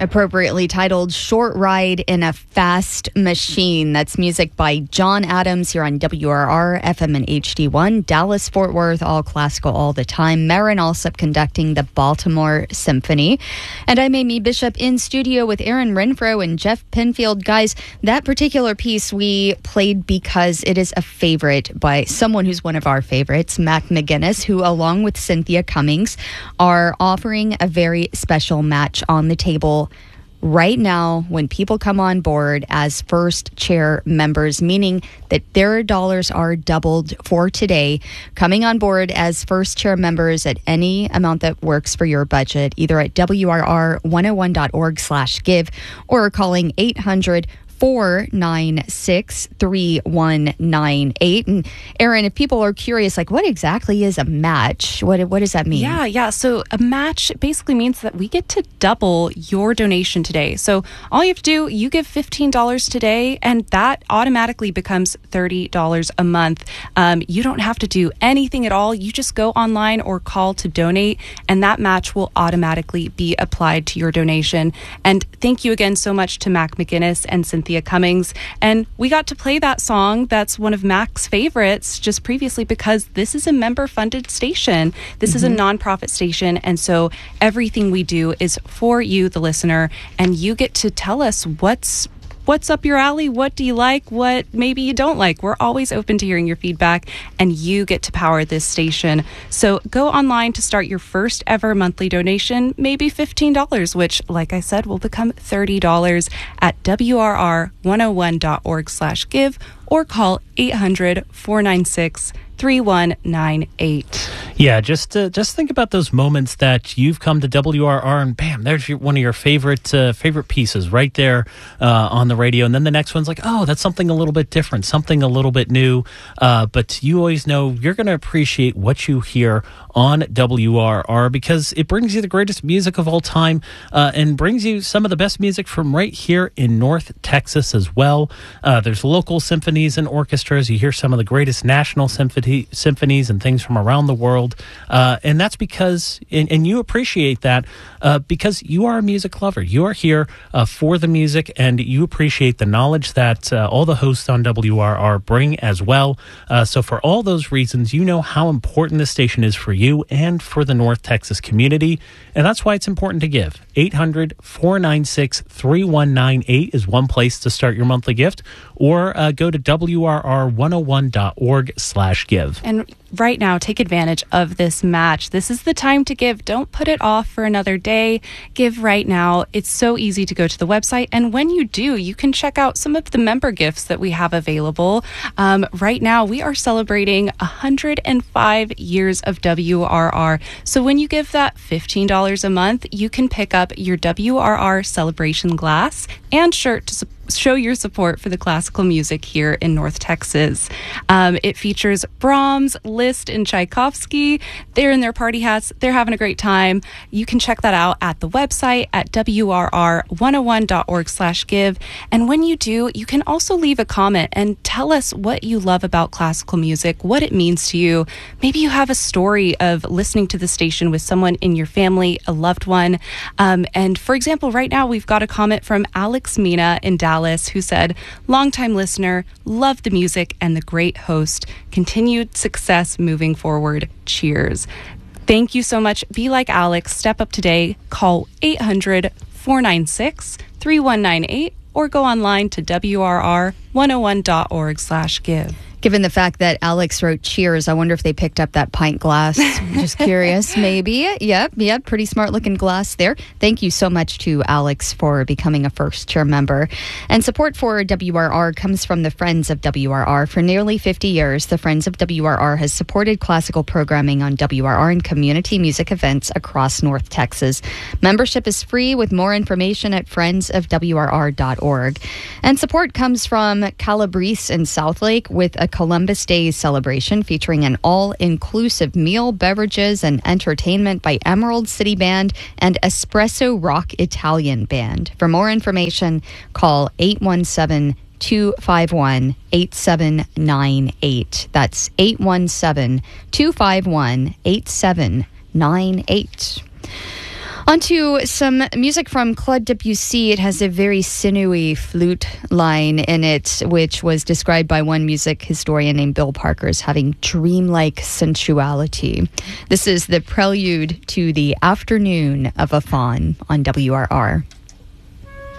Appropriately titled Short Ride in a Fast Machine. That's music by John Adams here on WRR, FM and HD1, Dallas, Fort Worth, all classical all the time. Marin Alsop conducting the Baltimore Symphony. And I'm Amy Bishop in studio with Aaron Renfro and Jeff Penfield. Guys, that particular piece we played because it is a favorite by someone who's one of our favorites, Mac McGinnis, who along with Cynthia Cummings are offering a very special match on the table right now when people come on board as first chair members, meaning that their dollars are doubled for today. Coming on board as first chair members at any amount that works for your budget, either at WRR101.org/give or calling 800-496-3198. And Aaron, if people are curious, like what exactly is a match? What does that mean? Yeah. So a match basically means that we get to double your donation today. So all you have to do, you give $15 today, and that automatically becomes $30 a month. You don't have to do anything at all. You just go online or call to donate, and that match will automatically be applied to your donation. And thank you again so much to Mac McGinnis and Cynthia Cummings. And we got to play that song that's one of Mac's favorites just previously because this is a member-funded station. This is a nonprofit station, and so everything we do is for you, the listener, and you get to tell us what's up your alley, what do you like, what maybe you don't like. We're always open to hearing your feedback, and you get to power this station. So go online to start your first ever monthly donation, maybe $15, which, like I said, will become $30 at WRR101.org/give or call 800-496-3198. Yeah, just think about those moments that you've come to WRR and bam, there's one of your favorite pieces right there on the radio. And then the next one's like, oh, that's something a little bit different, something a little bit new. But you always know you're going to appreciate what you hear on WRR because it brings you the greatest music of all time and brings you some of the best music from right here in North Texas as well. There's local symphonies and orchestras. You hear some of the greatest national symphonies and things from around the world. And that's because, and you appreciate that because you are a music lover. You are here for the music, and you appreciate the knowledge that all the hosts on WRR bring as well. So for all those reasons, you know how important this station is for you and for the North Texas community. And that's why it's important to give. 800-496-3198 is one place to start your monthly gift, or go to WRR101.org/give. And right now, take advantage of this match. This is the time to give. Don't put it off for another day. Give right now. It's so easy to go to the website. And when you do, you can check out some of the member gifts that we have available. Right now, we are celebrating 105 years of WRR. So when you give that $15 a month, you can pick up your WRR celebration glass and shirt to show your support for the classical music here in North Texas. It features Brahms, Liszt, and Tchaikovsky. They're in their party hats. They're having a great time. You can check that out at the website at WRR101.org/give. And when you do, you can also leave a comment and tell us what you love about classical music, what it means to you. Maybe you have a story of listening to the station with someone in your family, a loved one. And for example, right now we've got a comment from Alex Mina in Dallas who said, longtime listener, love the music and the great host. Continued success moving forward. Cheers. Thank you so much. Be like Alex. Step up today. Call 800-496-3198 or go online to WRR101.org/give. Given the fact that Alex wrote cheers, I wonder if they picked up that pint glass. I'm just curious, maybe. Yep, pretty smart looking glass there. Thank you so much to Alex for becoming a first chair member. And support for WRR comes from the Friends of WRR. For nearly 50 years, the Friends of WRR has supported classical programming on WRR and community music events across North Texas. Membership is free with more information at friendsofwrr.org. And support comes from Calabrese in Southlake with a Columbus Day celebration featuring an all-inclusive meal, beverages, and entertainment by Emerald City Band and Espresso Rock Italian Band. For more information, call 817-251-8798. That's 817-251-8798. Onto some music from Claude Debussy. It has a very sinewy flute line in it, which was described by one music historian named Bill Parker as having dreamlike sensuality. This is the prelude to the Afternoon of a Faun on WRR.